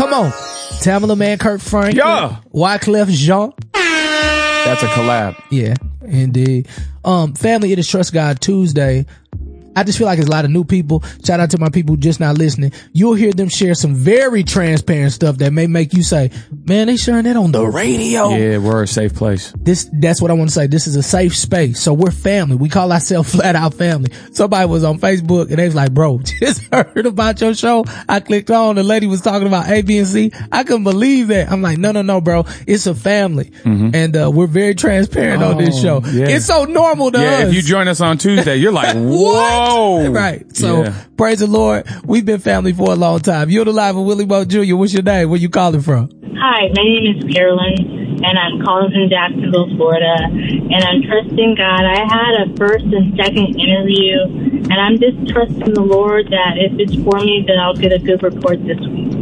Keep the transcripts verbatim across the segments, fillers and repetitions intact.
Come on. Tamala Man, Kirk Franklin. Yeah. Wyclef Jean. That's a collab. Yeah, indeed. Um, family, it is Trust God Tuesday. I just feel like there's a lot of new people. Shout out to my people just not listening. You'll hear them share some very transparent stuff that may make you say, man, they sharing that on the radio. Yeah, we're a safe place. This, that's what I want to say. This is a safe space. So we're family. We call ourselves Flat Out Family. Somebody was on Facebook and they was like, bro, just heard about your show. I clicked on, the lady was talking about A, B, and C. I couldn't believe that. I'm like, no, no, no, bro. It's a family. Mm-hmm. And, uh, we're very transparent oh, on this show. Yeah. It's so normal to yeah, us. Yeah, if you join us on Tuesday, you're like, whoa. Oh, right. So yeah. Praise the Lord. We've been family for a long time. You're the live with Willie Moe Junior What's your name? Where you calling from? Hi, my name is Carolyn, and I'm calling from Jacksonville, Florida. And I'm trusting God. I had a first and second interview, and I'm just trusting the Lord that if it's for me, then I'll get a good report this week.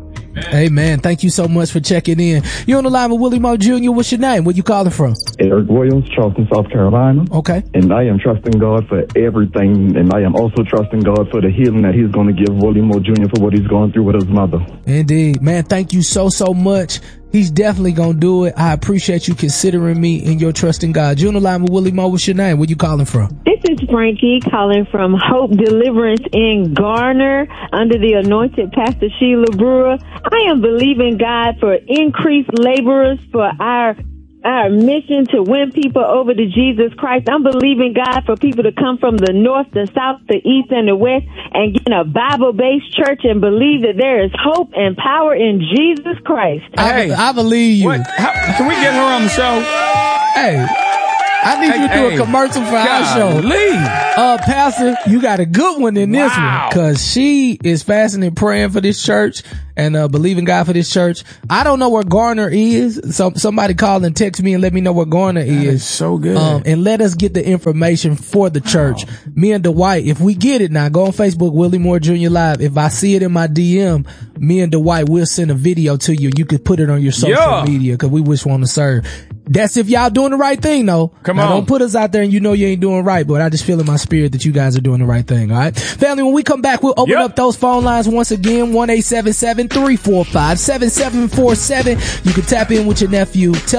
Amen. Thank you so much for checking in. You're on the line with Willie Moe Junior What's your name? Where you calling from? Eric Williams, Charleston, South Carolina. Okay. And I am trusting God for everything, and I am also trusting God for the healing that he's going to give Willie Moe Junior for what he's going through with his mother. Indeed. Man, thank you so, so much. He's definitely going to do it. I appreciate you considering me and your trust in God. You're on the line with Willie Moe. What's your name? Where you calling from? This is Frankie calling from Hope Deliverance in Garner under the anointed Pastor Sheila Brewer. I am believing God for increased laborers for our our mission to win people over to Jesus Christ. I'm believing God for people to come from the north, the south, the east, and the west and get in a Bible-based church and believe that there is hope and power in Jesus Christ. Hey, I, I believe you. What? How, can we get her on the show? Hey. I need hey, you to do hey, a commercial for our show. Leave. Uh, Pastor, you got a good one in this wow. one. Cause she is fasting and praying for this church and, uh, believing God for this church. I don't know where Garner is. So somebody call and text me and let me know where Garner that is. is so good. Um, and let us get the information for the church. Wow. Me and Dwight, if we get it now, go on Facebook, Willie Moore Junior Live. If I see it in my D M, me and Dwight will send a video to you. You could put it on your social yeah. media cause we just want to serve. That's if y'all doing the right thing though. Come now, on. Don't put us out there and you know you ain't doing right, but I just feel in my spirit that you guys are doing the right thing. All right. Family, when we come back, we'll open yep. up those phone lines once again. one eight seven seven, three four five, seven seven four seven. You can tap in with your nephew. Tell